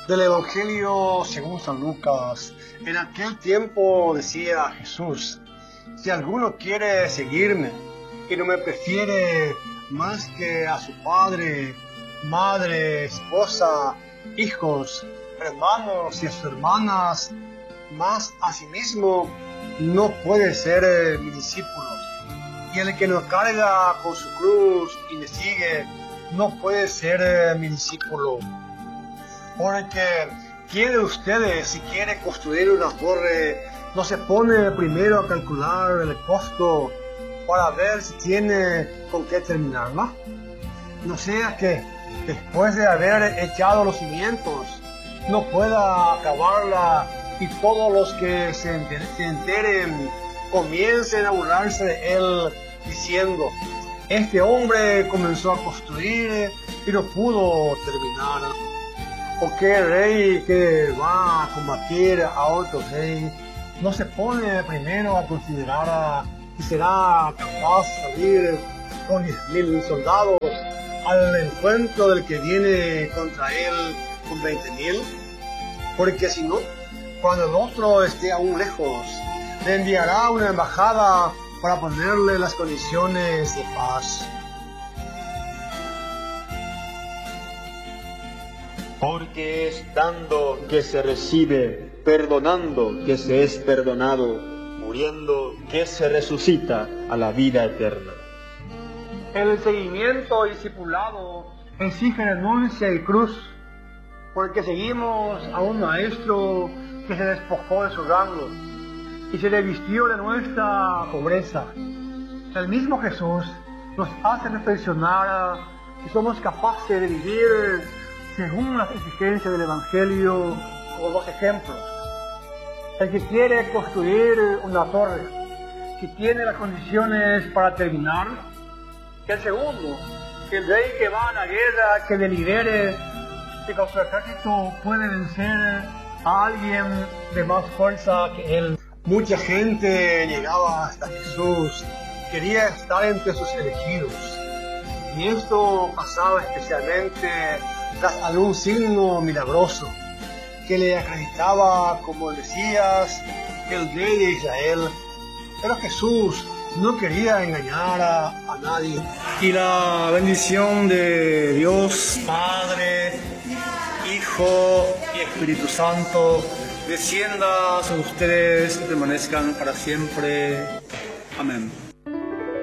Del Evangelio según San Lucas. En aquel tiempo decía Jesús: si alguno quiere seguirme y no me prefiere más que a su padre, madre, esposa, hijos, hermanos y a sus hermanas, más a sí mismo, no puede ser mi discípulo. Y el que no carga con su cruz y me sigue, no puede ser mi discípulo. Porque ¿quién de ustedes, si quiere construir una torre, no se pone primero a calcular el costo para ver si tiene con qué terminarla? No sea que después de haber echado los cimientos no pueda acabarla y todos los que se enteren comiencen a burlarse de él diciendo: este hombre comenzó a construir y no pudo terminar. ¿O qué rey que va a combatir a otro rey no se pone primero a considerar si será capaz de salir con 10,000 soldados al encuentro del que viene contra él con 20,000? Porque si no, cuando el otro esté aún lejos, le enviará una embajada para ponerle las condiciones de paz. Porque es dando que se recibe, perdonando que se es perdonado, muriendo que se resucita a la vida eterna. El seguimiento discipulado exige renuncia y cruz, porque seguimos a un maestro que se despojó de su rango y se revistió de nuestra pobreza. El mismo Jesús nos hace reflexionar si somos capaces de vivir según las exigencias del Evangelio, con dos ejemplos. El que quiere construir una torre, si tiene las condiciones para terminar. Y el segundo, el rey que va a la guerra, que delibere que con su ejército puede vencer a alguien de más fuerza que él. Mucha gente llegaba hasta Jesús, quería estar entre sus elegidos. Y esto pasaba especialmente tras algún signo milagroso que le acreditaba como el Mesías, el rey de Israel. Pero Jesús no quería engañar a nadie. Y la bendición de Dios, Padre, Hijo y Espíritu Santo, descienda sobre ustedes y permanezcan para siempre. Amén.